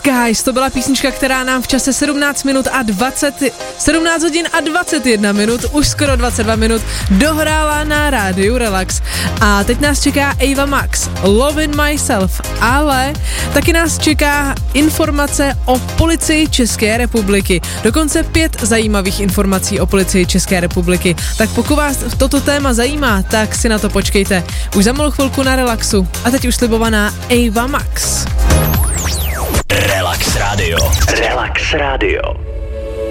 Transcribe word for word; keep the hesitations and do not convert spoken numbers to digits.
Skies, to byla písnička, která nám v čase sedmnáct minut a dvacet, sedmnáct hodin a dvacet jedna minut, už skoro dvacet dva minut, dohrála na rádiu Relax. A teď nás čeká Ava Max, Loving Myself, ale taky nás čeká informace o policii České republiky. Dokonce pět zajímavých informací o policii České republiky. Tak pokud vás toto téma zajímá, tak si na to počkejte. Už za malou chvilku na Relaxu. A teď už slibovaná Ava Max. Relax Radio. Relax Radio.